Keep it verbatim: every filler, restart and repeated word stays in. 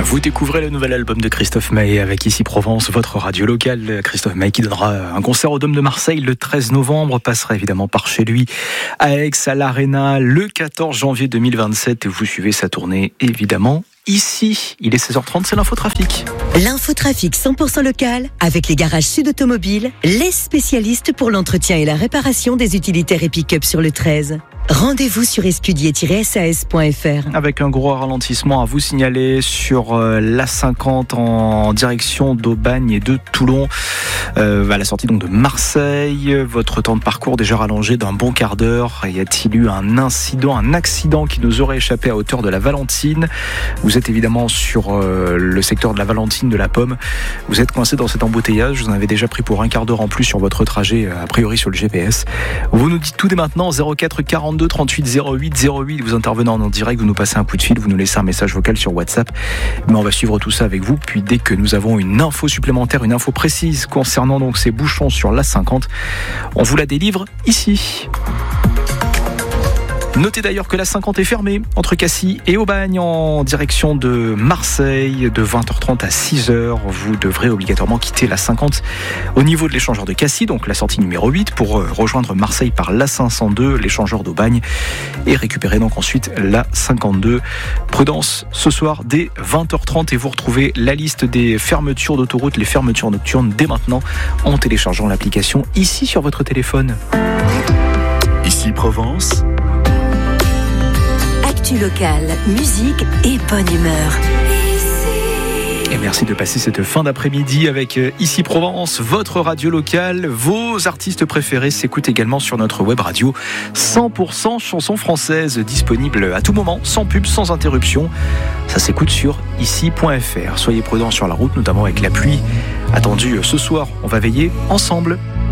Vous découvrez le nouvel album de Christophe Maé avec Ici Provence, votre radio locale. Christophe Maé qui donnera un concert au Dôme de Marseille le treize novembre, passera évidemment par chez lui à Aix, à l'Arena, le quatorze janvier deux mille vingt-sept. Et vous suivez sa tournée évidemment ici. Il est seize heures trente, c'est l'infotrafic. L'infotrafic cent pour cent local avec les garages Sud Automobile, les spécialistes pour l'entretien et la réparation des utilitaires et pick-up sur le treize. Rendez-vous sur escudier tiret s a s point f r. Avec un gros ralentissement à vous signaler sur l'A cinquante en direction d'Aubagne et de Toulon, euh, à la sortie donc de Marseille. Votre temps de parcours déjà rallongé d'un bon quart d'heure. Y a-t-il eu un incident, un accident qui nous aurait échappé à hauteur de la Valentine? Vous êtes évidemment sur euh, le secteur de la Valentine, de la Pomme. Vous êtes coincé dans cet embouteillage. Vous en avez déjà pris pour un quart d'heure en plus sur votre trajet, a priori sur le G P S. Vous nous dites tout dès maintenant, zéro quatre quarante-deux trente-huit zéro huit zéro huit. Vous intervenez en direct, vous nous passez un coup de fil, vous nous laissez un message vocal sur WhatsApp. Mais on va suivre tout ça avec vous. Puis dès que nous avons une info supplémentaire, une info précise concernant donc ces bouchons sur l'A cinquante, on vous la délivre ici. Notez d'ailleurs que l'A cinquante est fermée entre Cassis et Aubagne en direction de Marseille de vingt heures trente à six heures. Vous devrez obligatoirement quitter l'A cinquante au niveau de l'échangeur de Cassis, donc la sortie numéro huit, pour rejoindre Marseille par l'A cinq cent deux, l'échangeur d'Aubagne, et récupérer donc ensuite l'A cinquante-deux. Prudence ce soir dès vingt heures trente et vous retrouvez la liste des fermetures d'autoroute, les fermetures nocturnes dès maintenant en téléchargeant l'application ici sur votre téléphone. Ici Provence. Actu local, musique et bonne humeur. Et merci de passer cette fin d'après-midi avec Ici Provence, votre radio locale. Vos artistes préférés s'écoutent également sur notre web radio cent pour cent chansons françaises, disponible à tout moment, sans pub, sans interruption. Ça s'écoute sur ici point f r. Soyez prudents sur la route, notamment avec la pluie attendue ce soir. On va veiller ensemble.